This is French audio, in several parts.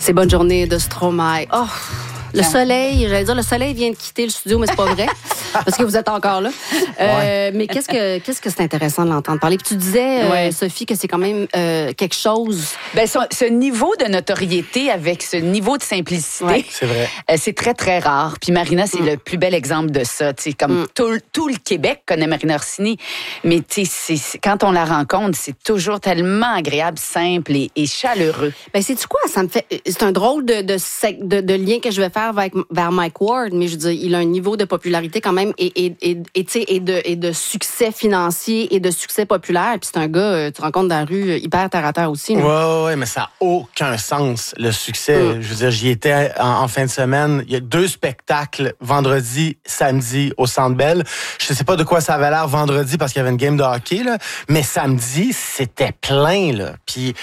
C'est Bonne journée de Stromae. Oh, le soleil, j'allais dire, le soleil vient de quitter le studio, mais c'est pas vrai, parce que vous êtes encore là. Mais qu'est-ce que c'est intéressant de l'entendre parler. Puis tu disais, Sophie, que c'est quand même quelque chose. Ben, ce niveau de notoriété avec ce niveau de simplicité, c'est vrai. C'est très, très rare. Puis Marina, c'est le plus bel exemple de ça. Comme tout le Québec connaît Marina Orsini, mais quand on la rencontre, c'est toujours tellement agréable, simple et chaleureux. Ben, sais-tu quoi? Ça me fait. C'est un drôle de lien que je vais faire vers Mike Ward, mais je veux dire, il a un niveau de popularité quand même et de succès financier et de succès populaire. Puis c'est un gars, tu rencontres dans la rue, hyper terre à terre aussi. Ouais, mais ça n'a aucun sens, le succès. Je veux dire, j'y étais en fin de semaine. Il y a 2 spectacles, vendredi, samedi, au Centre Bell. Je sais pas de quoi ça avait l'air vendredi parce qu'il y avait une game de hockey, là, mais samedi, c'était plein, là. Puis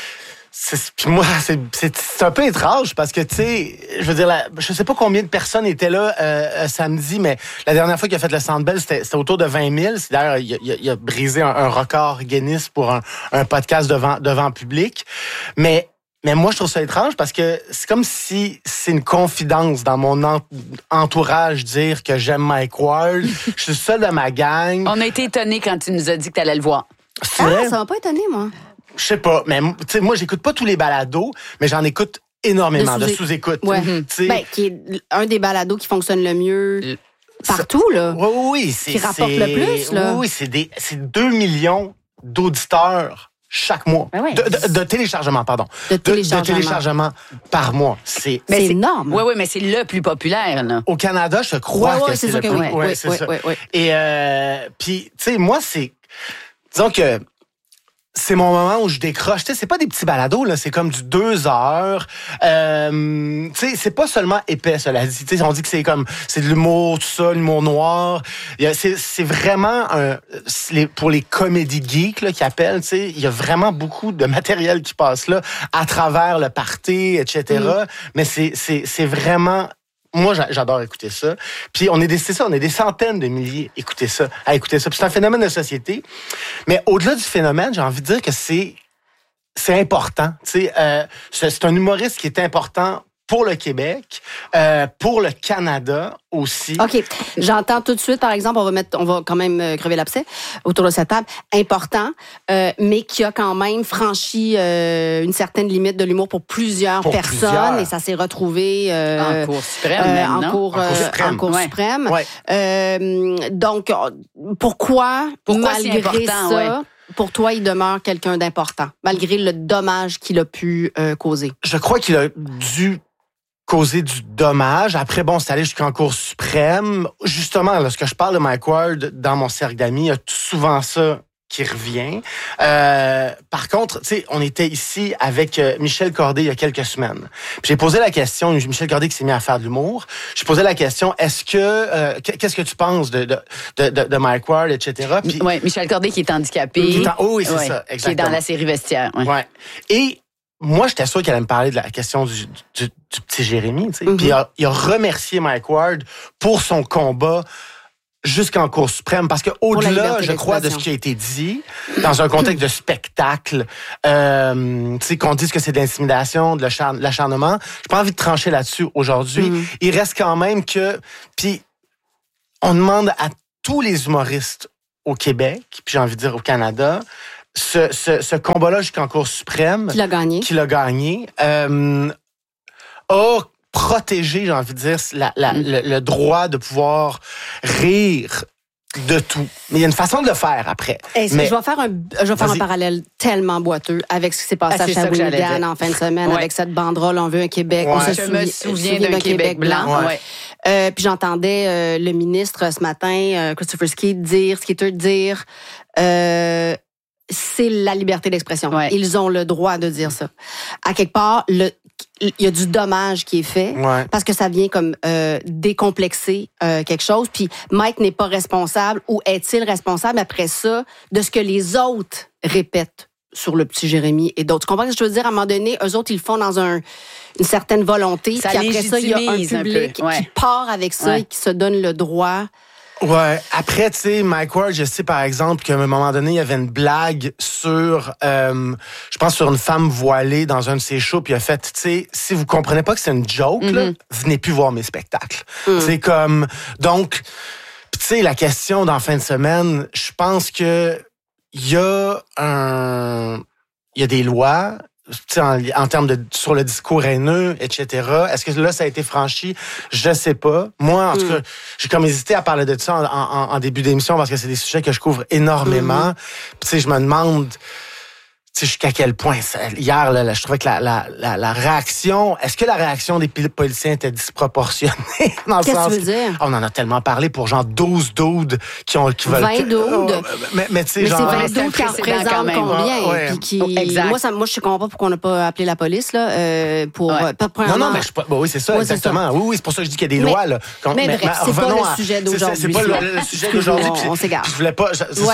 moi, c'est un peu étrange parce que, tu sais, je veux dire, je sais pas combien de personnes étaient là samedi, mais la dernière fois qu'il a fait le Centre Bell, c'était autour de 20 000. D'ailleurs, il a brisé un record Guinness pour un podcast devant public. Mais moi, je trouve ça étrange parce que c'est comme si c'est une confidence dans mon entourage dire que j'aime Mike Ward. Je suis seul de ma gang. On a été étonnés quand tu nous as dit que tu allais le voir. Ça m'a pas étonné, moi. Je sais pas, mais tu sais, moi, j'écoute pas tous les balados, mais j'en écoute énormément de sous-écoute. Ouais. Qui est un des balados qui fonctionne le mieux partout, là. Oui. Qui rapporte le plus, là. Oui, c'est 2 millions d'auditeurs chaque mois. De téléchargements, pardon. De téléchargements par mois. C'est énorme. Oui, mais c'est le plus populaire, là. Au Canada, je crois que c'est le plus. Oui, c'est ça. Et puis, tu sais, moi, disons que c'est mon moment où je décroche. Tu sais, c'est pas des petits balados, là. C'est comme du 2 heures. Tu sais, c'est pas seulement épais, cela dit. Tu sais, on dit que c'est de l'humour, tout ça, l'humour noir. C'est vraiment pour les comédies geeks, là, qui appellent, tu sais. Il y a vraiment beaucoup de matériel qui passe là, à travers le party, etc. Mais c'est vraiment. Moi, j'adore écouter ça. Puis on est des centaines de milliers à écouter ça. Puis c'est un phénomène de société. Mais au-delà du phénomène, j'ai envie de dire que c'est important. Tu sais, c'est un humoriste qui est important pour le Québec, pour le Canada aussi. OK. J'entends tout de suite, par exemple, on va quand même crever l'abcès autour de cette table. Important, mais qui a quand même franchi une certaine limite de l'humour pour plusieurs personnes. Et ça s'est retrouvé en Cour suprême, en Cour suprême. Ouais. Donc, pourquoi malgré ça... Ouais. Pour toi, il demeure quelqu'un d'important, malgré le dommage qu'il a pu causer? Je crois qu'il a dû causer du dommage. Après, c'est allé jusqu'en Cour suprême. Justement, lorsque je parle de Mike Ward dans mon cercle d'amis, il y a souvent ça qui revient. Par contre, tu sais, on était ici avec Michel Corday il y a quelques semaines. Puis j'ai posé la question, Michel Corday qui s'est mis à faire de l'humour, j'ai posé la question, qu'est-ce que tu penses de Mike Ward, etc. Puis, Michel Corday qui est handicapé. Oui, c'est ça, exactement. Qui est dans la série Vestiaire. Ouais. Et moi, j'étais sûr qu'elle allait me parler de la question du petit Jérémy, tu sais. Puis il a remercié Mike Ward pour son combat jusqu'en Cour suprême, parce que au-delà, je crois, de ce qui a été dit, dans un contexte de spectacle, tu sais, qu'on dise que c'est de l'intimidation, de l'acharnement, j'ai pas envie de trancher là-dessus aujourd'hui. Il reste quand même que... Puis, on demande à tous les humoristes au Québec, puis j'ai envie de dire au Canada, ce combat-là jusqu'en Cour suprême... Qui l'a gagné. A protégé, j'ai envie de dire, le droit de pouvoir rire de tout. Mais il y a une façon de le faire après. Je vais faire un parallèle tellement boiteux avec ce qui s'est passé à Shawinigan en fin de semaine, avec cette banderole « On veut un Québec ». Je me souviens d'un Québec blanc. Puis j'entendais le ministre ce matin, Christopher Skeeter, dire... c'est la liberté d'expression. Ils ont le droit de dire ça. À quelque part, il y a du dommage qui est fait parce que ça vient comme décomplexer quelque chose. Puis Mike n'est pas responsable, ou est-il responsable après ça de ce que les autres répètent sur le petit Jérémy et d'autres? Tu comprends ce que je veux dire? À un moment donné, eux autres, ils le font dans une certaine volonté. Puis après ça, il y a un public qui part avec ça et qui se donne le droit Ouais. Après, tu sais, Mike Ward, je sais par exemple qu'à un moment donné, il y avait une blague sur, je pense sur une femme voilée dans un de ses shows, puis il a fait, tu sais, si vous comprenez pas que c'est une joke, là, venez plus voir mes spectacles. C'est comme, donc, tu sais, la question dans fin de semaine, je pense que il y a des lois. En termes sur le discours haineux, etc. Est-ce que là, ça a été franchi? Je sais pas. Moi, en tout cas, j'ai comme hésité à parler de ça en début d'émission parce que c'est des sujets que je couvre énormément. Tu sais, je me demande... Tu sais, jusqu'à quel point... Hier, là, je trouvais que la réaction... Est-ce que la réaction des policiers était disproportionnée? Qu'est-ce que tu veux dire? On en a tellement parlé pour genre 12 doudes qui veulent... 20 doudes? Mais tu sais, genre... Mais c'est 20 doudes qui représentent combien? Ouais. Exact. Moi, je comprends pas pourquoi on n'a pas appelé la police, là, pour... Non, mais je pas... oui, c'est ça, exactement. Ça. Oui, c'est pour ça que je dis qu'il y a des lois, là. Mais bref, c'est pas le sujet d'aujourd'hui. C'est pas le sujet d'aujourd'hui. On s'égare. Je voulais pas...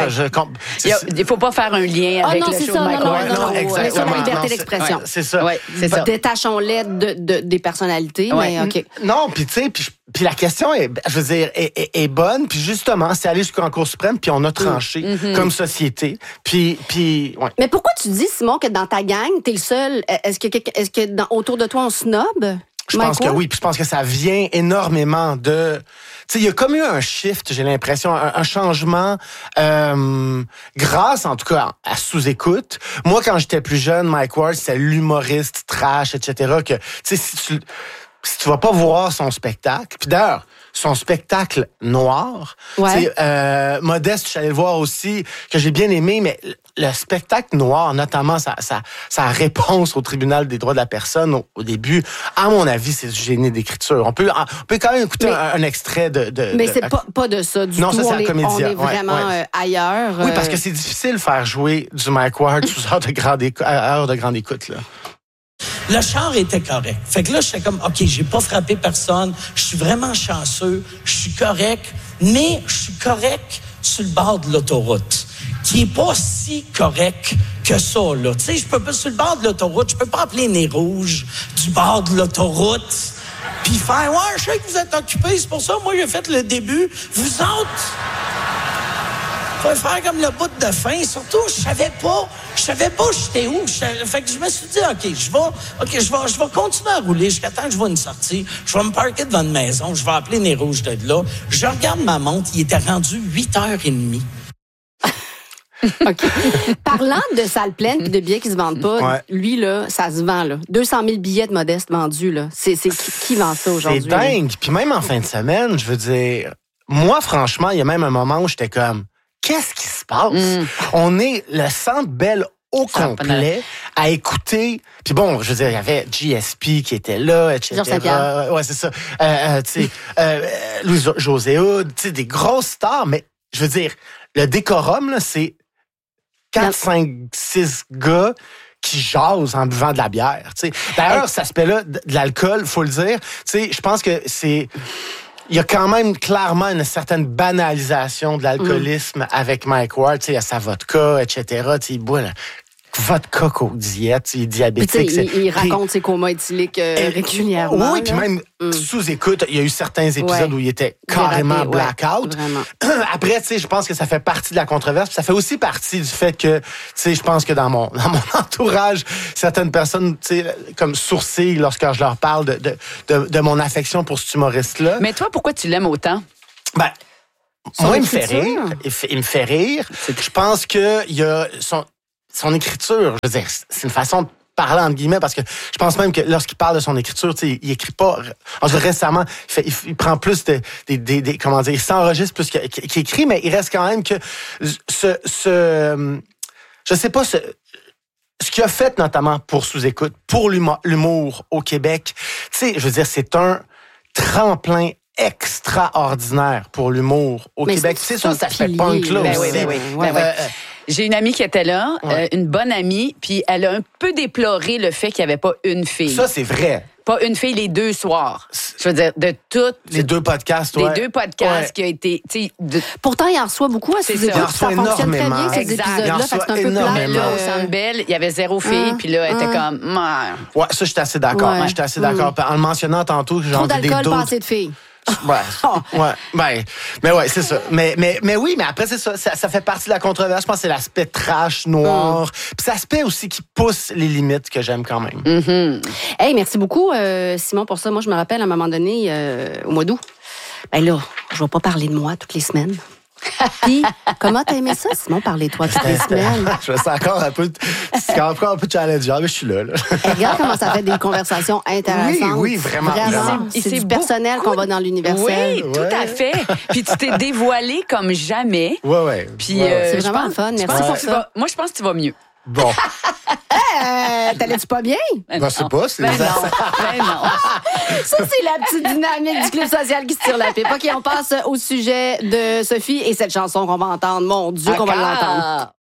Il faut pas faire un lien avec le show de Mike Ward. Non, exactement. La liberté d'expression. C'est ça. Ouais, c'est ça. Détachons-les des personnalités, mais OK. Non, puis tu sais, puis la question est, je veux dire, est bonne, puis justement, c'est aller jusqu'en Cour suprême, puis on a tranché comme société, puis ouais. Mais pourquoi tu dis, Simon, que dans ta gang, t'es le seul? Est-ce que autour de toi, on snob? Je pense que oui, puis je pense que ça vient énormément de... Tu sais, il y a comme eu un shift, j'ai l'impression, un changement grâce, en tout cas, à sous-écoute. Moi, quand j'étais plus jeune, Mike Ward, c'était l'humoriste trash, etc. Que, tu sais, si tu vas pas voir son spectacle, puis d'ailleurs, son spectacle noir, Modeste, je suis allé le voir aussi, que j'ai bien aimé, mais le spectacle noir, notamment sa réponse au tribunal des droits de la personne au début, à mon avis, c'est du génie d'écriture. On peut quand même écouter un extrait de mais c'est pas de ça du tout. Non, ça, c'est la comédie. On est vraiment ailleurs. Oui, parce que c'est difficile de faire jouer du Mike Ward sous heure de grande écoute, là. Le char était correct. Fait que là, j'étais comme, OK, j'ai pas frappé personne. Je suis vraiment chanceux. Je suis correct. Mais je suis correct sur le bord de l'autoroute, qui est pas si correct que ça, là. Tu sais, je peux pas, sur le bord de l'autoroute, je peux pas appeler Nez Rouge du bord de l'autoroute puis faire, ouais, je sais que vous êtes occupés, c'est pour ça, moi, j'ai fait le début. Vous autres... Faut faire comme le bout de fin. Surtout, je savais pas j'étais où. Fait que je me suis dit, OK, je vais continuer à rouler jusqu'à temps que je vois une sortie. Je vais me parquer devant une maison. Je vais appeler Nez Rouges de là. Je regarde ma montre. Il était rendu 8h30. OK. Parlant de salles pleines et de billets qui se vendent pas, lui, là, ça se vend, là. 200 000 billets de Modeste vendus, là. C'est qui vend ça aujourd'hui? C'est dingue. Puis même en fin de semaine, je veux dire, moi, franchement, il y a même un moment où j'étais comme, qu'est-ce qui se passe? On est le Centre Bell au complet à écouter. Puis bon, je veux dire, il y avait GSP qui était là, etc. Georges Saint-Pierre. Ouais, c'est ça. Tu sais, Louis-José Hood, tu sais, des grosses stars. Mais je veux dire, le décorum, là, c'est 4, 5, 6 gars qui jasent en buvant de la bière. Tu sais. D'ailleurs, cet aspect-là de l'alcool, faut le dire, tu sais, je pense que c'est... Il y a quand même clairement une certaine banalisation de l'alcoolisme avec Mike Ward. Tu sais, il y a sa vodka, etc. Tu sais, il boit la vodka Coke Diète, il est diabétique. Il raconte ses comas éthyliques régulièrement. Oui, puis même sous écoute, il y a eu certains épisodes où il était carrément blackout. Après, tu sais, je pense que ça fait partie de la controverse. Puis ça fait aussi partie du fait que, tu sais, je pense que dans mon entourage, certaines personnes, tu sais, comme sourcillent lorsque je leur parle de mon affection pour cet humoriste-là. Mais toi, pourquoi tu l'aimes autant? Ben, moi, il me fait rire. Il me fait rire. Je pense que il y a son écriture, je veux dire, c'est une façon de parler entre guillemets, parce que je pense même que lorsqu'il parle de son écriture, tu sais, il écrit pas. En tout cas, récemment, il prend plus des comment dire, il s'enregistre plus qu'il écrit, mais il reste quand même que je sais pas, ce qu'il a fait notamment pour Sous-écoute, pour l'humour au Québec, tu sais, je veux dire, c'est un tremplin extraordinaire pour l'humour au Québec. C'est ça, ça fait punk là aussi. J'ai une amie qui était là, une bonne amie, puis elle a un peu déploré le fait qu'il n'y avait pas une fille. Ça, c'est vrai. Pas une fille les 2 soirs. Je veux dire, de toutes... Les 2 podcasts, Les 2 podcasts qui ont été... Pourtant, il en reçoit beaucoup à Sous-écoute. Ça fonctionne très bien, ces épisodes-là. Fait que c'est un peu plat. Là, au Centre Bell, il y avait 0 fille, puis là, elle était comme... Ouais, ça, j'étais assez d'accord. J'étais assez d'accord. En le mentionnant tantôt... Trop d'alcool, pas assez de filles. Mais ouais, c'est ça. Mais oui, mais après, c'est ça. Ça fait partie de la controverse. Je pense que c'est l'aspect trash, noir. Puis c'est l'aspect aussi qui pousse les limites que j'aime quand même. Mm-hmm. Hey, merci beaucoup, Simon, pour ça. Moi, je me rappelle à un moment donné, au mois d'août, ben là, je vais pas parler de moi toutes les semaines. Puis, comment t'as aimé ça, Simon, parler de toi toutes les semaines? Je me sens encore un peu challengeant, mais je suis là. Et regarde comment ça fait des conversations intéressantes. Oui, vraiment. C'est du personnel qu'on va dans l'universel. Oui, tout à fait. Puis tu t'es dévoilé comme jamais. Ouais. Puis c'est vraiment fun. Merci pour ça. Moi, je pense que tu vas mieux. Bon. T'allais-tu pas bien? Ben, c'est pas, c'est... Ben non. Ça, c'est la petite dynamique du Club social qui se tire la pipe. OK, on passe au sujet de Sophie et cette chanson qu'on va entendre. Mon Dieu, qu'on va l'entendre.